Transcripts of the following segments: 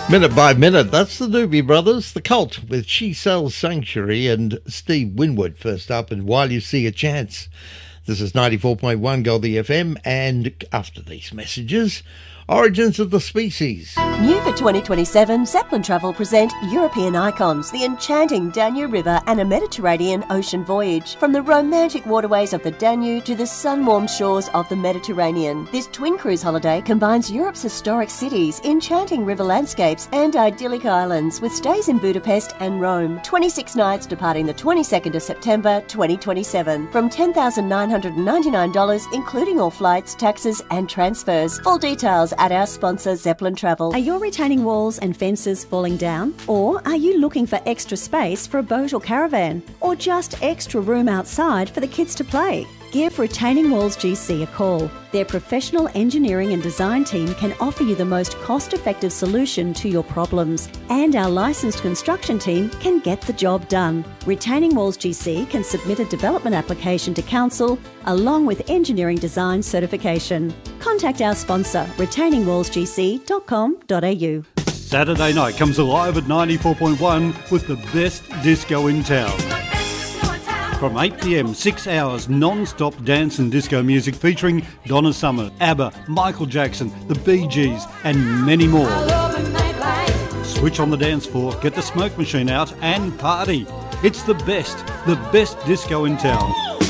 Minute by Minute, that's the Doobie Brothers, The Cult with She Sells Sanctuary and Steve Winwood first up, and While You See a Chance. This is 94.1 Goldie FM, and after these messages, Origins of the Species. New for 2027, Zeppelin Travel present European Icons, the enchanting Danube River and a Mediterranean ocean voyage. From the romantic waterways of the Danube to the sun-warmed shores of the Mediterranean. This twin cruise holiday combines Europe's historic cities, enchanting river landscapes and idyllic islands with stays in Budapest and Rome. 26 nights departing the 22nd of September 2027 from $10,999 including all flights, taxes and transfers. Full details at our sponsor Zeppelin Travel. Are your retaining walls and fences falling down? Or are you looking for extra space for a boat or caravan? Or just extra room outside for the kids to play? Give Retaining Walls GC a call. Their professional engineering and design team can offer you the most cost-effective solution to your problems, and our licensed construction team can get the job done. Retaining Walls GC can submit a development application to council along with engineering design certification. Contact our sponsor, retainingwallsgc.com.au. Saturday night comes alive at 94.1 with the best disco in town. From 8 p.m, 6 hours non-stop dance and disco music featuring Donna Summer, ABBA, Michael Jackson, the Bee Gees and many more. Switch on the dance floor, get the smoke machine out and party. It's the best disco in town.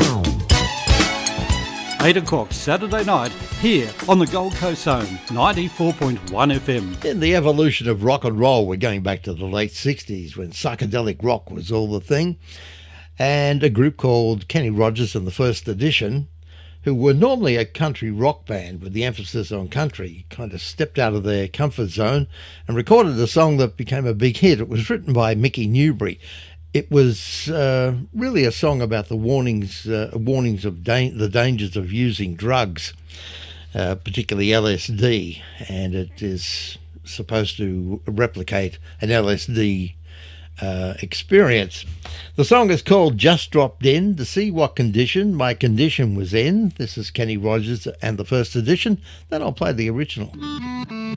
8 o'clock Saturday night here on the Gold Coast Zone, 94.1 FM. In the evolution of rock and roll, we're going back to the late 60s when psychedelic rock was all the thing. And a group called Kenny Rogers and the First Edition, who were normally a country rock band with the emphasis on country, kind of stepped out of their comfort zone and recorded a song that became a big hit. It was written by Mickey Newbury. It was really a song about the warnings of the dangers of using drugs, particularly LSD, and it is supposed to replicate an LSD experience. The song is called Just Dropped In to See What Condition My Condition Was In. This is Kenny Rogers and the First Edition. Then I'll play the original.